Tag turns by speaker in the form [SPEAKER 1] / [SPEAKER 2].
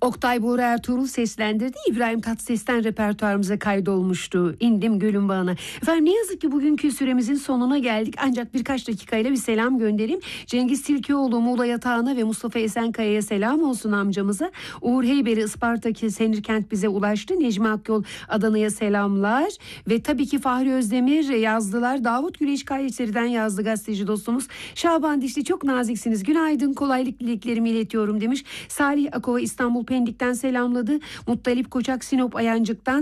[SPEAKER 1] Oktay Buğra Ertuğrul seslendirdi. İbrahim Tatlıses'ten repertuarımıza kaydolmuştu. İndim gölün bağına. Efendim ne yazık ki bugünkü süremizin sonuna geldik. Ancak birkaç dakikayla bir selam göndereyim. Cengiz Tilkioğlu Muğla Yatağı'na ve Mustafa Esenkaya'ya selam olsun amcamıza. Uğur Heyberi Isparta'daki Senirkent bize ulaştı. Necmi Akyol Adana'ya selamlar. Ve tabii ki Fahri Özdemir yazdılar. Davut Güleş Kayseri'den yazdı gazeteci dostumuz. Şaban Dişli çok naziksiniz. Günaydın, kolaylık dileklerimi iletiyorum demiş. Salih Akova İstanbul Pendik'ten selamladı. Muttalip Koçak Sinop Ayancık'tan